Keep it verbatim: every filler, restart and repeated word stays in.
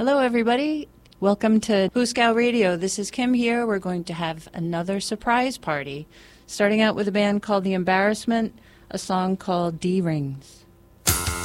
Hello, everybody. Welcome to Hooskow Radio. This is Kim here. We're going to have another surprise party, starting out with a band called The Embarrassment, a song called D-Rings.